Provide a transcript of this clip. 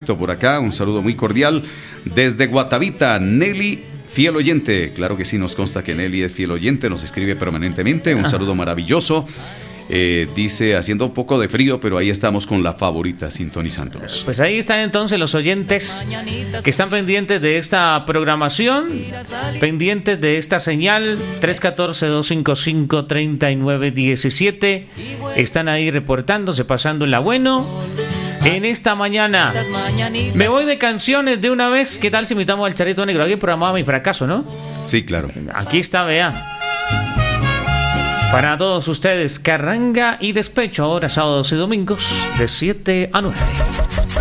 perfecto por acá, un saludo muy cordial. Desde Guatavita, Nelly, fiel oyente. Claro que sí, nos consta que Nelly es fiel oyente, nos escribe permanentemente. Un saludo maravilloso. Dice, haciendo un poco de frío, pero ahí estamos con la favorita, sintonizándonos. Pues ahí están entonces los oyentes que están pendientes de esta programación, pendientes de esta señal 314-255-3917. Están ahí reportándose, pasándola bueno. En esta mañana me voy de canciones de una vez. ¿Qué tal si invitamos al Charrito Negro? Alguien programaba Mi Fracaso, ¿no? Sí, claro. Aquí está, vea. Para todos ustedes, Carranga y Despecho, ahora sábados y domingos, de 7 a 9.